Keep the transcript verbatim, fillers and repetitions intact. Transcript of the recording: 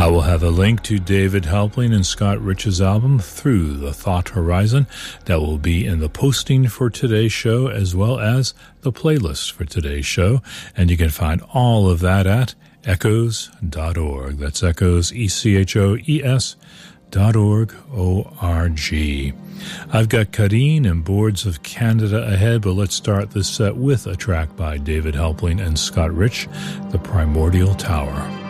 I will have a link to David Halpling and Scott Rich's album, Through the Thought Horizon, that will be in the posting for today's show, as well as the playlist for today's show. And you can find all of that at echoes dot org. That's Echoes, E C H O E S dot org, O R G. I've got Careen and Boards of Canada ahead, but let's start this set with a track by David Halpling and Scott Rich, The Primordial Tower.